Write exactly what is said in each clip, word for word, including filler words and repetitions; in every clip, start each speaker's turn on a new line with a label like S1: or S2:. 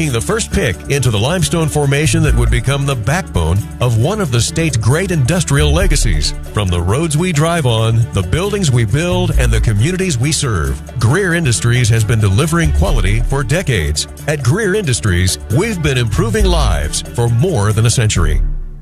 S1: the first pick into the limestone formation that would become the backbone of one of the state's great industrial legacies. From the roads we drive on, the buildings we build, and the communities we serve, Greer Industries has been delivering quality for decades. At Greer Industries, we've been improving lives for more than a century.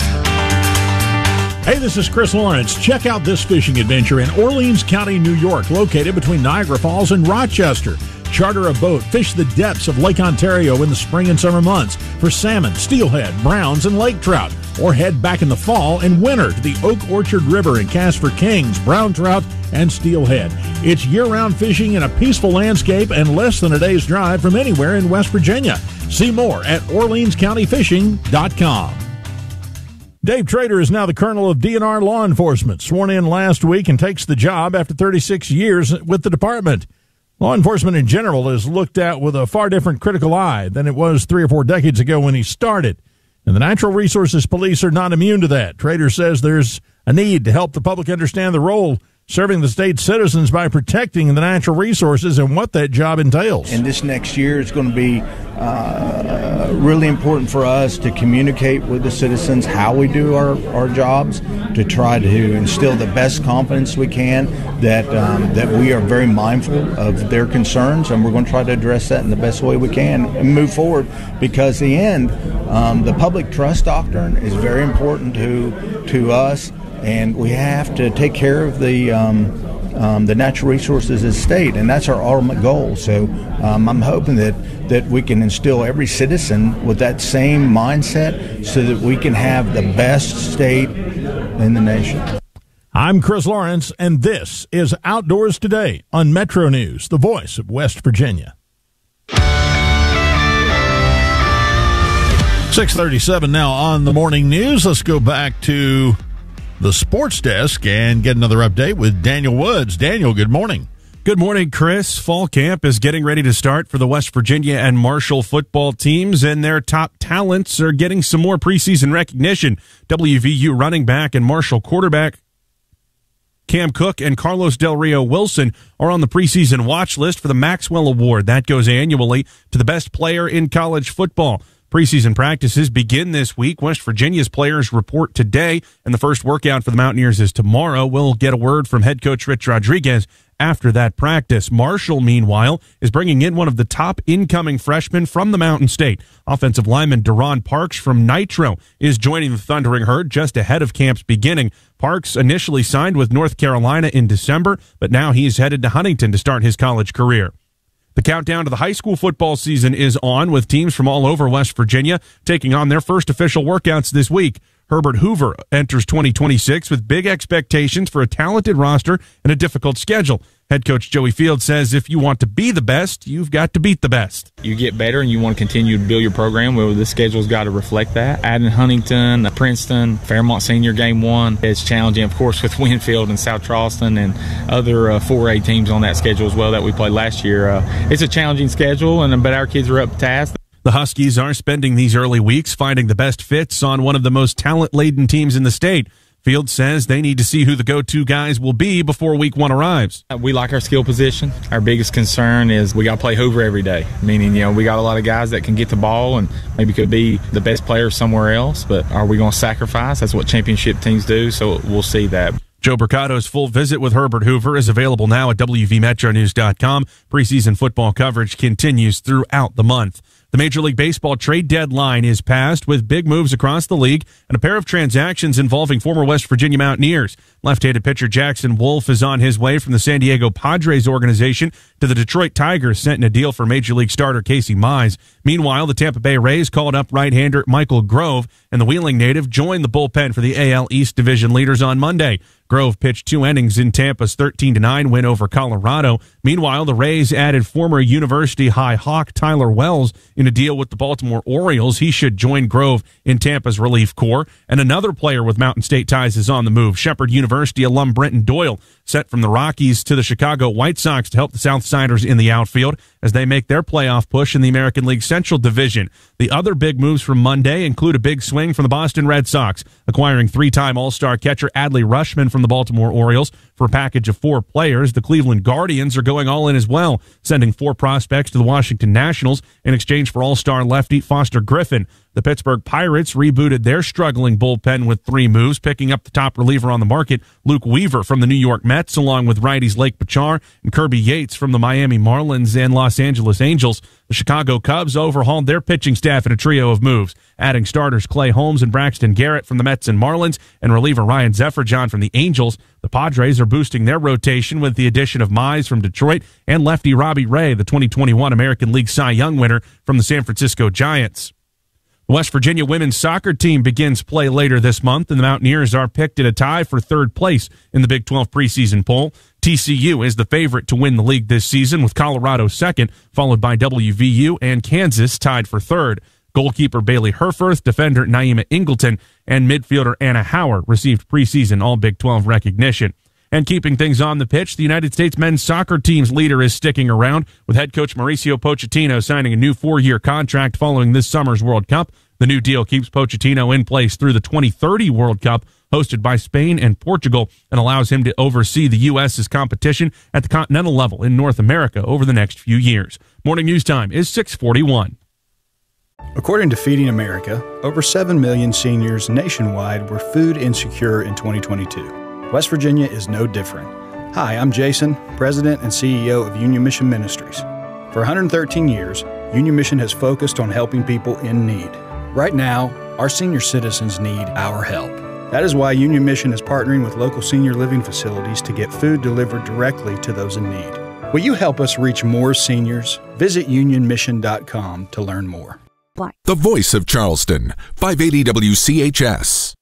S2: Hey, this is Chris Lawrence. Check out this fishing adventure in Orleans County, New York, located between Niagara Falls and Rochester. Charter a boat, fish the depths of Lake Ontario in the spring and summer months for salmon, steelhead, browns, and lake trout. Or head back in the fall and winter to the Oak Orchard River and cast for kings, brown trout, and steelhead. It's year-round fishing in a peaceful landscape and less than a day's drive from anywhere in West Virginia. See more at Orleans County Fishing dot com. Dave Trader is now the colonel of D N R Law Enforcement, sworn in last week and takes the job after thirty-six years with the department. Law enforcement in general is looked at with a far different critical eye than it was three or four decades ago when he started. And the Natural Resources Police are not immune to that. Trader says there's a need to help the public understand the role serving the state's citizens by protecting the natural resources and what that job entails.
S3: And this next year is going to be uh, really important for us to communicate with the citizens how we do our, our jobs, to try to instill the best confidence we can that um, that we are very mindful of their concerns, and we're going to try to address that in the best way we can and move forward, because in the end, um, the public trust doctrine is very important to to us. And we have to take care of the um, um, the natural resources of the state, and that's our ultimate goal. So um, I'm hoping that, that we can instill every citizen with that same mindset so that we can have the best state in the nation.
S2: I'm Chris Lawrence, and this is Outdoors Today on Metro News, the voice of West Virginia. six thirty-seven now on the morning news. Let's go back to the sports desk and get another update with Daniel Woods. Daniel, good morning.
S4: Good morning, Chris. Fall camp is getting ready to start for the West Virginia and Marshall football teams, and their top talents are getting some more preseason recognition. W V U running back and Marshall quarterback Cam Cook and Carlos Del Rio Wilson are on the preseason watch list for the Maxwell Award. That goes annually to the best player in college football. Preseason practices begin this week. West Virginia's players report today, and the first workout for the Mountaineers is tomorrow. We'll get a word from head coach Rich Rodriguez after that practice. Marshall, meanwhile, is bringing in one of the top incoming freshmen from the Mountain State. Offensive lineman Deron Parks from Nitro is joining the Thundering Herd just ahead of camp's beginning. Parks initially signed with North Carolina in December, but now he's headed to Huntington to start his college career. The countdown to the high school football season is on, with teams from all over West Virginia taking on their first official workouts this week. Herbert Hoover enters twenty twenty-six with big expectations for a talented roster and a difficult schedule. Head coach Joey Field says if you want to be the best, you've got to beat the best.
S5: You get better and you want to continue to build your program. Well, the schedule's got to reflect that. Adding Huntington, Princeton, Fairmont Senior Game one. It's challenging, of course, with Winfield and South Charleston and other uh, four A teams on that schedule as well that we played last year. Uh, it's a challenging schedule, and but our kids are up to task.
S4: The Huskies are spending these early weeks finding the best fits on one of the most talent-laden teams in the state. Field says they need to see who the go-to guys will be before week one arrives.
S5: We like our skill position. Our biggest concern is we got to play Hoover every day, meaning, you know, we got a lot of guys that can get the ball and maybe could be the best player somewhere else, but are we going to sacrifice? That's what championship teams do, so we'll see that.
S4: Joe Bricato's full visit with Herbert Hoover is available now at W V Metro News dot com. Preseason football coverage continues throughout the month. The Major League Baseball trade deadline is passed, with big moves across the league and a pair of transactions involving former West Virginia Mountaineers. Left-handed pitcher Jackson Wolf is on his way from the San Diego Padres organization to the Detroit Tigers, sent in a deal for Major League starter Casey Mize. Meanwhile, the Tampa Bay Rays called up right-hander Michael Grove, and the Wheeling native joined the bullpen for the A L East Division leaders on Monday. Grove pitched two innings in Tampa's thirteen to nine win over Colorado. Meanwhile, the Rays added former University High Hawk Tyler Wells in a deal with the Baltimore Orioles. He should join Grove in Tampa's relief corps. And another player with Mountain State ties is on the move. Shepherd University alum Brenton Doyle, set from the Rockies to the Chicago White Sox to help the Southsiders in the outfield as they make their playoff push in the American League Central Division. The other big moves from Monday include a big swing from the Boston Red Sox, acquiring three-time All-Star catcher Adley Rutschman from the Baltimore Orioles For a package of four players, the Cleveland Guardians are going all in as well, sending four prospects to the Washington Nationals in exchange for all-star lefty Foster Griffin. The Pittsburgh Pirates rebooted their struggling bullpen with three moves, picking up the top reliever on the market, Luke Weaver from the New York Mets, along with righties Lake Pachar and Kirby Yates from the Miami Marlins and Los Angeles Angels. The Chicago Cubs overhauled their pitching staff in a trio of moves, adding starters Clay Holmes and Braxton Garrett from the Mets and Marlins and reliever Ryan Zefferjohn from the Angels. The Padres are boosting their rotation with the addition of Mize from Detroit and lefty Robbie Ray, the twenty twenty-one American League Cy Young winner from the San Francisco Giants. The West Virginia women's soccer team begins play later this month, and the Mountaineers are picked at a tie for third place in the Big twelve preseason poll. T C U is the favorite to win the league this season, with Colorado second, followed by W V U and Kansas tied for third. Goalkeeper Bailey Herforth, defender Naima Ingleton, and midfielder Anna Hauer received preseason All-Big twelve recognition. And keeping things on the pitch, the United States men's soccer team's leader is sticking around, with head coach Mauricio Pochettino signing a new four-year contract following this summer's World Cup. The new deal keeps Pochettino in place through the twenty thirty World Cup, hosted by Spain and Portugal, and allows him to oversee the U S's competition at the continental level in North America over the next few years. Morning News Time is six forty-one.
S6: According to Feeding America, over seven million seniors nationwide were food insecure in twenty twenty-two. West Virginia is no different. Hi, I'm Jason, President and C E O of Union Mission Ministries. For one hundred thirteen years, Union Mission has focused on helping people in need. Right now, our senior citizens need our help. That is why Union Mission is partnering with local senior living facilities to get food delivered directly to those in need. Will you help us reach more seniors? Visit union mission dot com to learn more.
S7: The voice of Charleston, five eighty W C H S.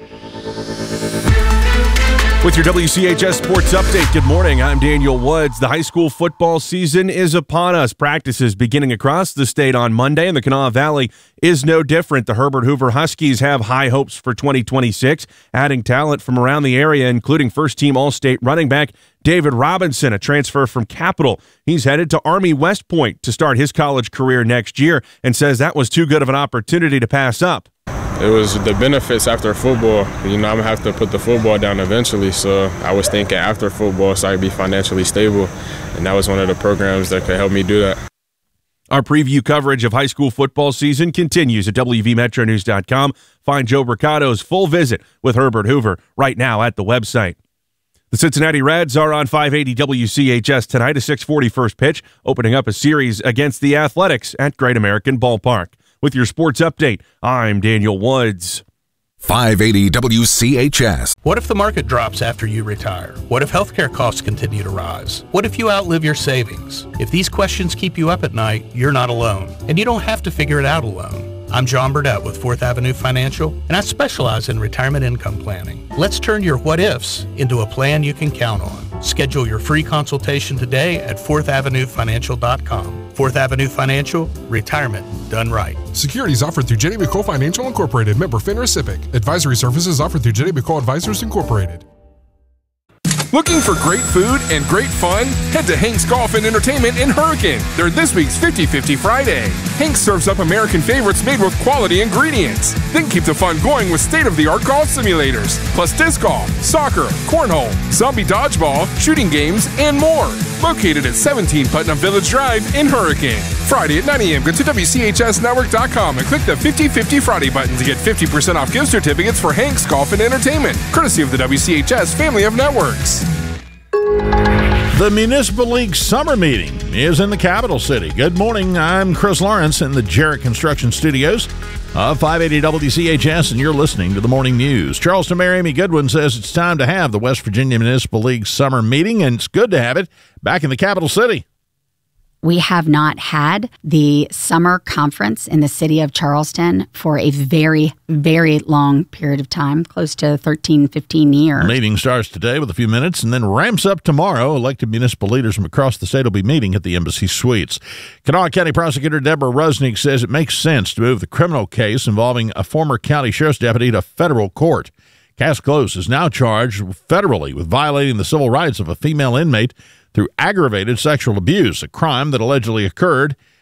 S4: With your W C H S Sports Update, good morning. I'm Daniel Woods. The high school football season is upon us. Practices beginning across the state on Monday, and the Kanawha Valley is no different. The Herbert Hoover Huskies have high hopes for twenty twenty-six, adding talent from around the area, including first-team All-State running back David Robinson, a transfer from Capital. He's headed to Army West Point to start his college career next year and says that was too good of an opportunity to pass up.
S8: It was the benefits after football. You know, I'm going to have to put the football down eventually, so I was thinking after football so I could be financially stable, and that was one of the programs that could help me do that.
S4: Our preview coverage of high school football season continues at W V Metro News dot com. Find Joe Mercado's full visit with Herbert Hoover right now at the website. The Cincinnati Reds are on five eighty W C H S tonight, a six forty first pitch, opening up a series against the Athletics at Great American Ballpark. With your sports update, I'm Daniel Woods.
S7: five eighty W C H S.
S9: What if the market drops after you retire? What if healthcare costs continue to rise? What if you outlive your savings? If these questions keep you up at night, you're not alone, and you don't have to figure it out alone. I'm John Burdett with Fourth Avenue Financial, and I specialize in retirement income planning. Let's turn your what-ifs into a plan you can count on. Schedule your free consultation today at fourth avenue financial dot com. Fourth Avenue Financial, retirement done right.
S10: Securities offered through Jenny McCole Financial Incorporated, member FINRA SIPC. Advisory services offered through Jenny McCole Advisors Incorporated.
S11: Looking for great food and great fun? Head to Hank's Golf and Entertainment in Hurricane. They're this week's fifty fifty Friday. Hank's serves up American favorites made with quality ingredients. Then keep the fun going with state-of-the-art golf simulators, plus disc golf, soccer, cornhole, zombie dodgeball, shooting games, and more. Located at seventeen Putnam Village Drive in Hurricane. Friday at nine a.m. Go to W C H S network dot com and click the fifty fifty Friday button to get fifty percent off gift certificates for Hank's Golf and Entertainment, courtesy of the W C H S family of networks.
S2: The Municipal League Summer Meeting is in the capital city. Good morning. I'm Chris Lawrence in the Jarrett Construction Studios of five eighty W C H S, and you're listening to the Morning News. Charleston Mayor Amy Goodwin says it's time to have the West Virginia Municipal League Summer Meeting, and it's good to have it back in the capital city.
S12: We have not had the summer conference in the city of Charleston for a very, very long period of time, close to thirteen, fifteen years.
S2: The meeting starts today with a few minutes and then ramps up tomorrow. Elected municipal leaders from across the state will be meeting at the Embassy Suites. Kanawha County Prosecutor Deborah Rusnick says it makes sense to move the criminal case involving a former county sheriff's deputy to federal court. Cass Close is now charged federally with violating the civil rights of a female inmate through aggravated sexual abuse, a crime that allegedly occurred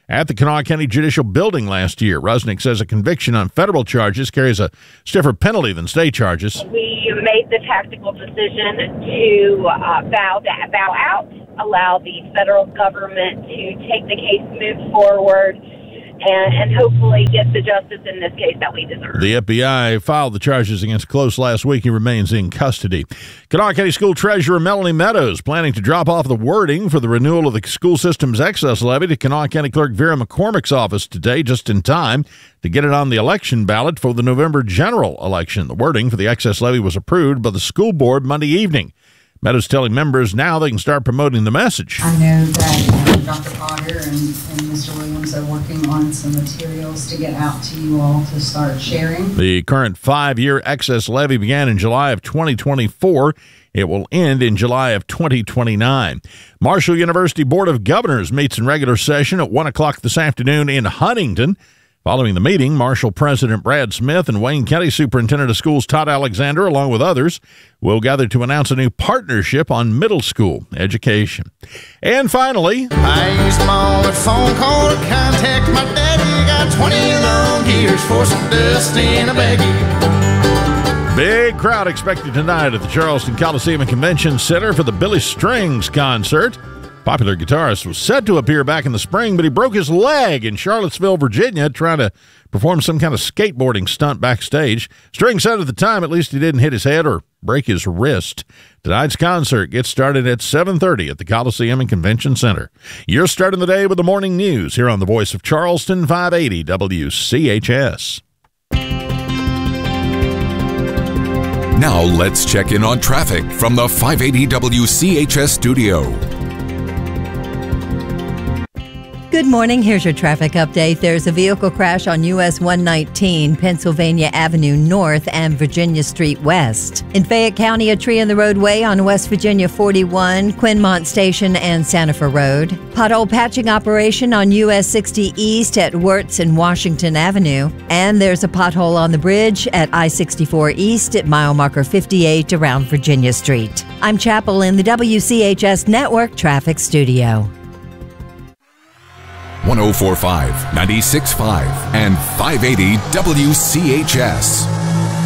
S2: at the Kanawha County Judicial Building last year. Rusnick says a conviction on federal charges carries a stiffer penalty than state charges.
S13: We made the tactical decision to uh, bow, bow out, allow the federal government to take the case, move forward, And, and hopefully get the justice in this case that we deserve.
S2: The F B I filed the charges against Close last week. He remains in custody. Kanawha County School Treasurer Melanie Meadows planning to drop off the wording for the renewal of the school system's excess levy to Kanawha County Clerk Vera McCormick's office today, just in time to get it on the election ballot for the November general election. The wording for the excess levy was approved by the school board Monday evening. Meadows telling members now they can start promoting the message.
S14: I know that uh, Doctor Potter and, and Mister Williams are working on some materials to get out to you all to start sharing.
S2: The current five-year excess levy began in July of twenty twenty-four. It will end in July of twenty twenty-nine. Marshall University Board of Governors meets in regular session at one o'clock this afternoon in Huntington. Following the meeting, Marshall President Brad Smith and Wayne County Superintendent of Schools Todd Alexander, along with others, will gather to announce a new partnership on middle school education. And finally,
S15: I used my old phone call to contact my daddy. Got twenty long years for some dust in a baggie.
S2: Big crowd expected tonight at the Charleston Coliseum and Convention Center for the Billy Strings concert. Popular guitarist was set to appear back in the spring, but he broke his leg in Charlottesville, Virginia, trying to perform some kind of skateboarding stunt backstage. Strings said at the time at least he didn't hit his head or break his wrist. Tonight's concert gets started at seven thirty at the Coliseum and Convention Center. You're starting the day with the morning news here on the Voice of Charleston, five eighty W C H S.
S7: Now let's check in on traffic from the five eighty W C H S studio.
S16: Good morning. Here's your traffic update. There's a vehicle crash on U S one nineteen, Pennsylvania Avenue North and Virginia Street West. In Fayette County, a tree in the roadway on West Virginia forty-one, Quinmont Station and Santa Fe Road. Pothole patching operation on U S sixty East at Wirtz and Washington Avenue. And there's a pothole on the bridge at I sixty-four East at mile marker fifty-eight around Virginia Street. I'm Chapel in the W C H S Network Traffic Studio.
S7: one oh four point five, ninety-six point five, and five eighty W C H S.